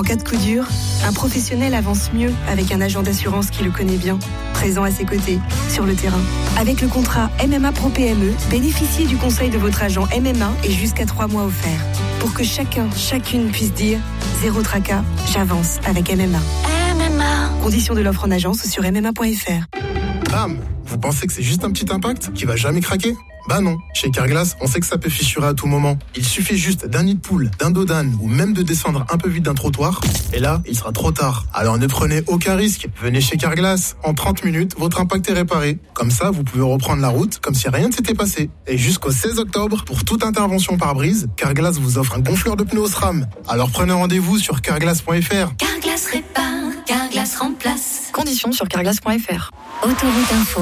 cas de coup dur, un professionnel avance mieux avec un agent d'assurance qui le connaît bien, présent à ses côtés, sur le terrain. Avec le contrat MMA Pro PME, bénéficiez du conseil de votre agent MMA et jusqu'à 3 mois offerts. Pour que chacune puisse dire « Zéro tracas, j'avance avec MMA ». MMA. Conditions de l'offre en agence sur MMA.fr. Bam! Vous pensez que c'est juste un petit impact qui va jamais craquer? Bah non, chez Carglass, on sait que ça peut fissurer à tout moment. Il suffit juste d'un nid de poule, d'un dos d'âne ou même de descendre un peu vite d'un trottoir. Et là, il sera trop tard. Alors ne prenez aucun risque. Venez chez Carglass. En 30 minutes, votre impact est réparé. Comme ça, vous pouvez reprendre la route comme si rien ne s'était passé. Et jusqu'au 16 octobre, pour toute intervention pare-brise, Carglass vous offre un gonfleur de pneus au SRAM. Alors prenez rendez-vous sur carglass.fr. Carglass répare, Carglass remplace. Conditions sur carglass.fr. Autoroute Info.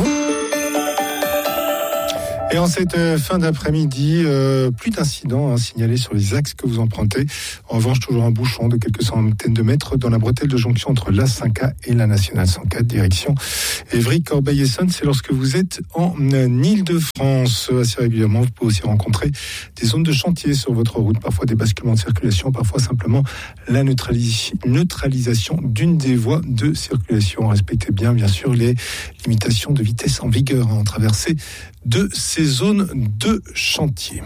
Et en cette fin d'après-midi, plus d'incidents signalés sur les axes que vous empruntez. En revanche, toujours un bouchon de quelques centaines de mètres dans la bretelle de jonction entre la 5A et la Nationale 104, direction Évry, Corbeil-Essonnes. C'est lorsque vous êtes en Île-de-France. Assez régulièrement, vous pouvez aussi rencontrer des zones de chantier sur votre route, parfois des basculements de circulation, parfois simplement la neutralisation d'une des voies de circulation. Respectez bien sûr, les limitations de vitesse en vigueur en traversée de ces zones de chantier.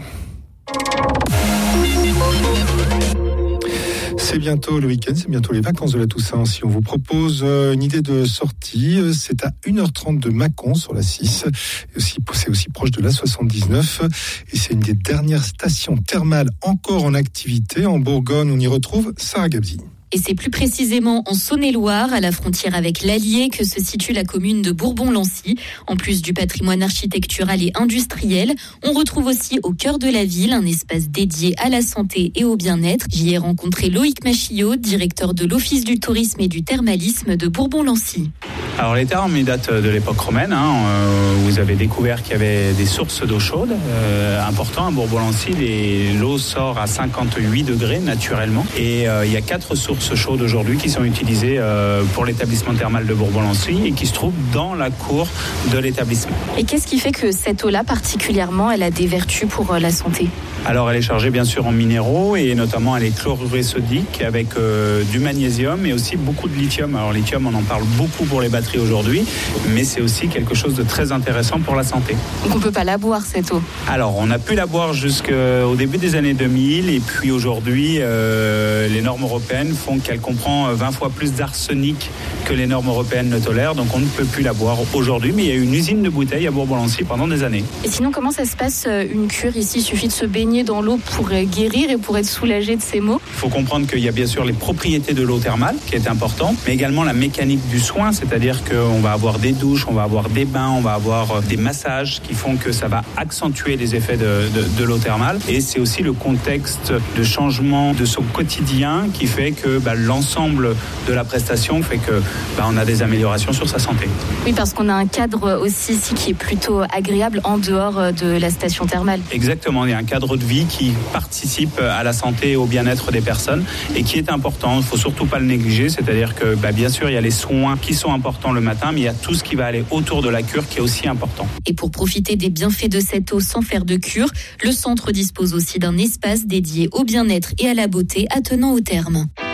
C'est bientôt le week-end, c'est bientôt les vacances de la Toussaint. Si on vous propose une idée de sortie, c'est à 1h30 de Mâcon sur la 6. C'est aussi proche de la 79. Et c'est une des dernières stations thermales encore en activité. En Bourgogne, on y retrouve Sarah Gabzi. Et c'est plus précisément en Saône-et-Loire, à la frontière avec l'Allier, que se situe la commune de Bourbon-Lancy. En plus du patrimoine architectural et industriel, on retrouve aussi au cœur de la ville un espace dédié à la santé et au bien-être. J'y ai rencontré Loïc Machillot, directeur de l'Office du tourisme et du thermalisme de Bourbon-Lancy. Alors les thermes, ils datent de l'époque romaine. Vous avez découvert qu'il y avait des sources d'eau chaude. Important, à Bourbon-Lancy, l'eau sort à 58 degrés naturellement. Et il y a 4 sources chaudes aujourd'hui qui sont utilisées pour l'établissement thermal de Bourbon-Lancy et qui se trouvent dans la cour de l'établissement. Et qu'est-ce qui fait que cette eau-là particulièrement, elle a des vertus pour la santé ? Alors elle est chargée bien sûr en minéraux et notamment elle est chlorurée sodique avec du magnésium et aussi beaucoup de lithium. Alors lithium, on en parle beaucoup pour les batteries aujourd'hui, mais c'est aussi quelque chose de très intéressant pour la santé. Donc on ne peut pas la boire cette eau ? Alors on a pu la boire jusqu'au début des années 2000 et puis aujourd'hui les normes européennes font qu'elle comprend 20 fois plus d'arsenic que les normes européennes le tolèrent, donc on ne peut plus la boire aujourd'hui, mais il y a une usine de bouteilles à Bourbon-Lancy pendant des années. Et sinon, comment ça se passe une cure ici ? Il suffit de se baigner dans l'eau pour guérir et pour être soulagé de ces maux ? Il faut comprendre qu'il y a bien sûr les propriétés de l'eau thermale qui est importante, mais également la mécanique du soin, c'est-à-dire qu'on va avoir des douches, on va avoir des bains, on va avoir des massages qui font que ça va accentuer les effets de l'eau thermale. Et c'est aussi le contexte de changement de son quotidien qui fait que l'ensemble de la prestation fait que on a des améliorations sur sa santé. Oui, parce qu'on a un cadre aussi ici qui est plutôt agréable en dehors de la station thermale. Exactement, il y a un cadre de vie qui participe à la santé et au bien-être des personnes et qui est important. Il ne faut surtout pas le négliger, c'est-à-dire que bien sûr il y a les soins qui sont importants le matin, mais il y a tout ce qui va aller autour de la cure qui est aussi important. Et pour profiter des bienfaits de cette eau sans faire de cure, le centre dispose aussi d'un espace dédié au bien-être et à la beauté attenant au terme.